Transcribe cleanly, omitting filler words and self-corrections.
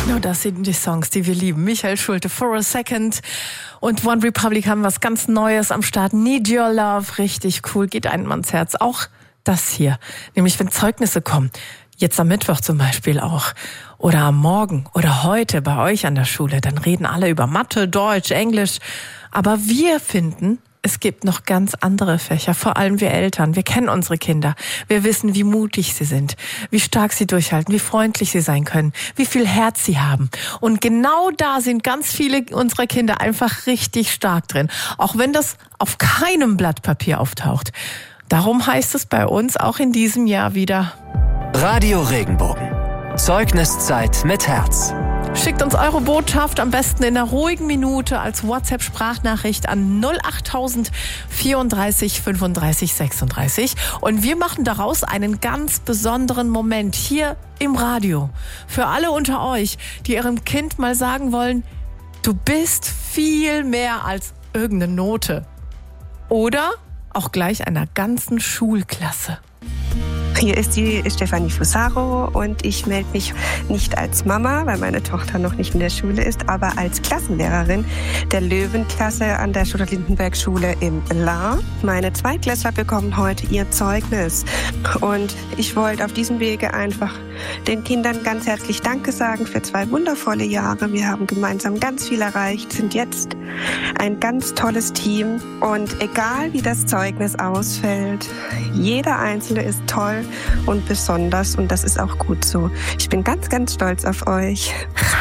Genau, das sind die Songs, die wir lieben. Michael Schulte, For a Second und One Republic haben was ganz Neues am Start. Need Your Love, richtig cool, geht einem ans Herz. Auch das hier, nämlich wenn Zeugnisse kommen, jetzt am Mittwoch zum Beispiel auch, oder am Morgen oder heute bei euch an der Schule, dann reden alle über Mathe, Deutsch, Englisch. Aber wir finden, es gibt noch ganz andere Fächer, vor allem wir Eltern. Wir kennen unsere Kinder. Wir wissen, wie mutig sie sind, wie stark sie durchhalten, wie freundlich sie sein können, wie viel Herz sie haben. Und genau da sind ganz viele unserer Kinder einfach richtig stark drin. Auch wenn das auf keinem Blatt Papier auftaucht. Darum heißt es bei uns auch in diesem Jahr wieder Radio Regenbogen. Zeugniszeit mit Herz. Schickt uns eure Botschaft am besten in einer ruhigen Minute als WhatsApp-Sprachnachricht an 08000 34 35 36. Und wir machen daraus einen ganz besonderen Moment hier im Radio. Für alle unter euch, die ihrem Kind mal sagen wollen, du bist viel mehr als irgendeine Note. Oder auch gleich einer ganzen Schulklasse. Hier ist die Stefanie Fusaro und ich melde mich nicht als Mama, weil meine Tochter noch nicht in der Schule ist, aber als Klassenlehrerin der Löwenklasse an der Stuttgart-Lindenberg-Schule im Lahr. Meine Zweitklässler bekommen heute ihr Zeugnis und ich wollte auf diesem Wege einfach den Kindern ganz herzlich Danke sagen für 2 wundervolle Jahre. Wir haben gemeinsam ganz viel erreicht, sind jetzt ein ganz tolles Team und egal wie das Zeugnis ausfällt, jeder Einzelne ist toll und besonders und das ist auch gut so. Ich bin ganz, ganz stolz auf euch.